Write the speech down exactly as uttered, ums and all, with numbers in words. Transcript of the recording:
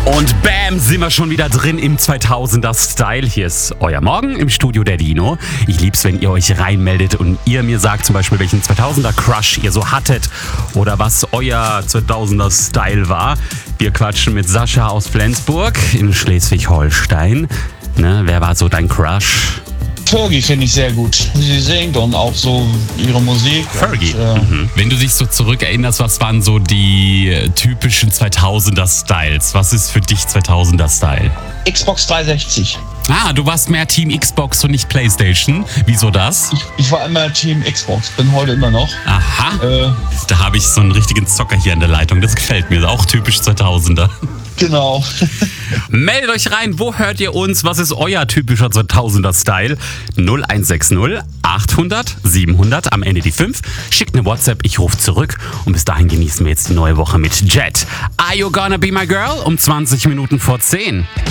Und bam, sind wir schon wieder drin im zweitausender-Style. Hier ist euer Morgen im Studio der Dino. Ich lieb's, wenn ihr euch reinmeldet und ihr mir sagt zum Beispiel, welchen zweitausender-Crush ihr so hattet oder was euer zweitausender-Style war. Wir quatschen mit Sascha aus Flensburg in Schleswig-Holstein. Ne, wer war so dein Crush? Fergie finde ich sehr gut. Sie singt und auch so ihre Musik. Fergie. Und, äh, mhm. Wenn du dich so zurückerinnerst, was waren so die typischen zweitausender-Styles? Was ist für dich zweitausender-Style? Xbox dreihundertsechzig. Ah, du warst mehr Team Xbox und nicht PlayStation. Wieso das? Ich, ich war immer Team Xbox, bin heute immer noch. Aha. Äh, Da habe ich so einen richtigen Zocker hier in der Leitung. Das gefällt mir. Auch typisch zweitausender. genau. Meldet euch rein. Wo hört ihr uns? Was ist euer typischer zweitausender-Style? null eins sechs null achthundert siebenhundert am Ende die fünf. Schickt eine WhatsApp, ich rufe zurück. Und bis dahin genießen wir jetzt die neue Woche mit Jet. Are You Gonna Be My Girl? Um zwanzig Minuten vor zehn.